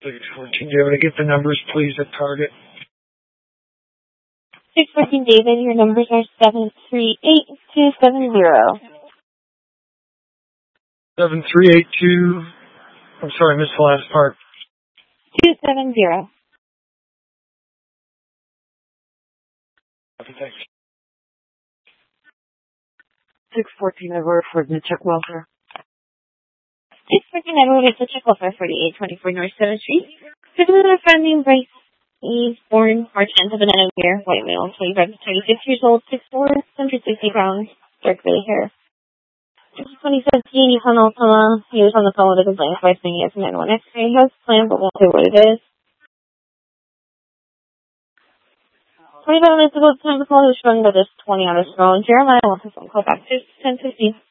614, do you want to get the numbers, please, at Target? 614 David, your numbers are 738270. 7382, I'm sorry, I missed the last part. 270. Okay, thanks. 614 Edward for Nitchuk Welfare. 614 Edward, it's a check welfare 4824 North 7th Street. Citizen of a friend named Bryce. He's born March 10th of an year, white male, 25 to 36 years old, 6'4", 160 pounds, dark gray hair. 2017, he was on the phone with a complaint by saying he has an N1 X-ray. He has a plan, but won't say what it is. 25 minutes ago, the time to call, he was struggling with this 20 hours ago, and Jeremiah wants a phone call back to 10:15.